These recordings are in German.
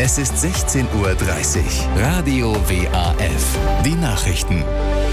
Es ist 16:30 Uhr. Radio WAF. Die Nachrichten.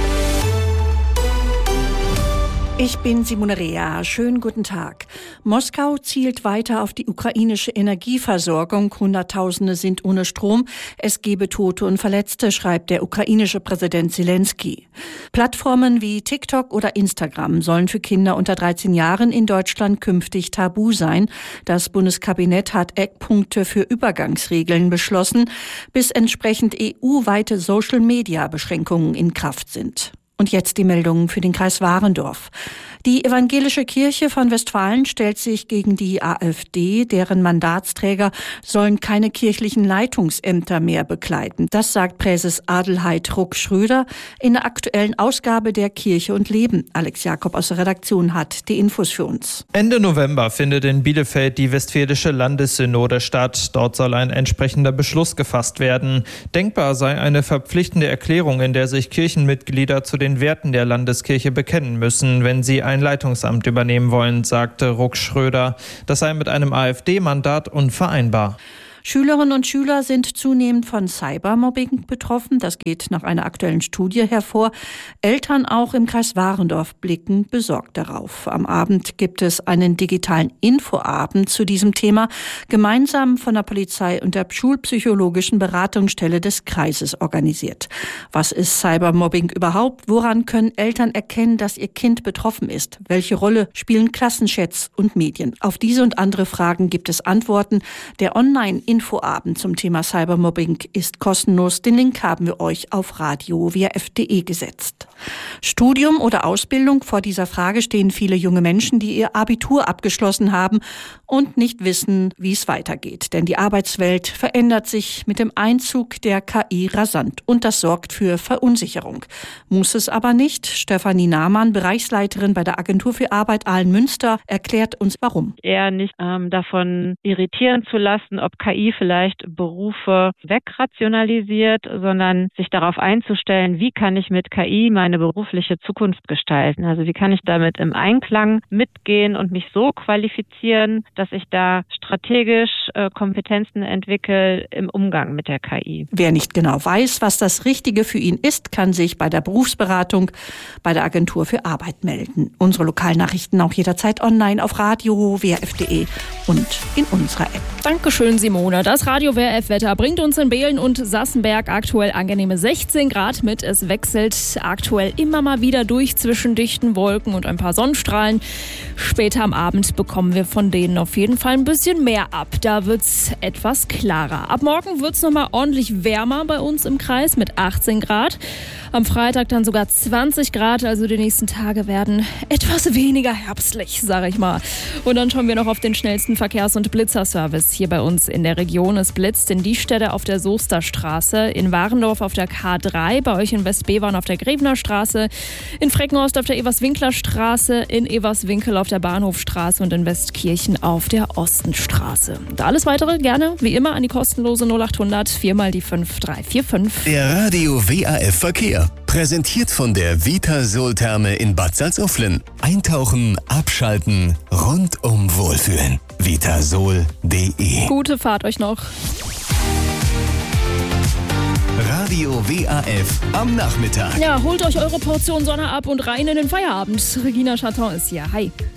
Ich bin Simone Rea. Schönen guten Tag. Moskau zielt weiter auf die ukrainische Energieversorgung. Hunderttausende sind ohne Strom. Es gebe Tote und Verletzte, schreibt der ukrainische Präsident Zelensky. Plattformen wie TikTok oder Instagram sollen für Kinder unter 13 Jahren in Deutschland künftig tabu sein. Das Bundeskabinett hat Eckpunkte für Übergangsregeln beschlossen, bis entsprechend EU-weite Social-Media-Beschränkungen in Kraft sind. Und jetzt die Meldungen für den Kreis Warendorf. Die Evangelische Kirche von Westfalen stellt sich gegen die AfD, deren Mandatsträger sollen keine kirchlichen Leitungsämter mehr bekleiden. Das sagt Präses Adelheid Ruck-Schröder in der aktuellen Ausgabe der Kirche und Leben. Alex Jakob aus der Redaktion hat die Infos für uns. Ende November findet in Bielefeld die Westfälische Landessynode statt. Dort soll ein entsprechender Beschluss gefasst werden. Denkbar sei eine verpflichtende Erklärung, in der sich Kirchenmitglieder zu den Werten der Landeskirche bekennen müssen, wenn sie ein Leitungsamt übernehmen wollen, sagte Ruck-Schröder. Das sei mit einem AfD-Mandat unvereinbar. Schülerinnen und Schüler sind zunehmend von Cybermobbing betroffen. Das geht nach einer aktuellen Studie hervor. Eltern auch im Kreis Warendorf blicken besorgt darauf. Am Abend gibt es einen digitalen Infoabend zu diesem Thema, gemeinsam von der Polizei und der schulpsychologischen Beratungsstelle des Kreises organisiert. Was ist Cybermobbing überhaupt? Woran können Eltern erkennen, dass ihr Kind betroffen ist? Welche Rolle spielen Klassenchats und Medien? Auf diese und andere Fragen gibt es Antworten. Der Online-Infoabend zum Thema Cybermobbing ist kostenlos. Den Link haben wir euch auf radio-waf.de gesetzt. Studium oder Ausbildung? Vor dieser Frage stehen viele junge Menschen, die ihr Abitur abgeschlossen haben und nicht wissen, wie es weitergeht. Denn die Arbeitswelt verändert sich mit dem Einzug der KI rasant und das sorgt für Verunsicherung. Muss es aber nicht. Stefanie Nahmann, Bereichsleiterin bei der Agentur für Arbeit Aalen-Münster, erklärt uns, warum. Eher nicht davon irritieren zu lassen, ob KI vielleicht Berufe wegrationalisiert, sondern sich darauf einzustellen, wie kann ich mit KI meine berufliche Zukunft gestalten? Also wie kann ich damit im Einklang mitgehen und mich so qualifizieren, dass ich da strategisch Kompetenzen entwickle im Umgang mit der KI. Wer nicht genau weiß, was das Richtige für ihn ist, kann sich bei der Berufsberatung bei der Agentur für Arbeit melden. Unsere Lokalnachrichten auch jederzeit online auf radio-waf.de und in unserer App. Dankeschön, Simone. Das Radio-WRF-Wetter bringt uns in Behlen und Sassenberg aktuell angenehme 16 Grad mit. Es wechselt aktuell immer mal wieder durch zwischen dichten Wolken und ein paar Sonnenstrahlen. Später am Abend bekommen wir von denen auf jeden Fall ein bisschen mehr ab. Da wird's etwas klarer. Ab morgen wird's nochmal ordentlich wärmer bei uns im Kreis mit 18 Grad. Am Freitag dann sogar 20 Grad, also die nächsten Tage werden etwas weniger herbstlich, sage ich mal. Und dann schauen wir noch auf den schnellsten Verkehrs- und Blitzerservice hier bei uns in der Region. Es blitzt in Diestedt auf der Soesterstraße, in Warendorf auf der K3, bei euch in Westbevern auf der Grevener Straße, in Freckenhorst auf der Everswinkler-Straße, in Everswinkel auf der Bahnhofstraße und in Westkirchen auf der Ostenstraße. Und alles weitere gerne, wie immer, an die kostenlose 0800 4 mal die 5345. Der Radio WAF Verkehr. Präsentiert von der Vitasol-Therme in Bad Salzuflen. Eintauchen, abschalten, rundum wohlfühlen. Vitasol.de. Gute Fahrt euch noch. Radio WAF am Nachmittag. Ja, holt euch eure Portion Sonne ab und rein in den Feierabend. Regina Chaton ist hier. Hi.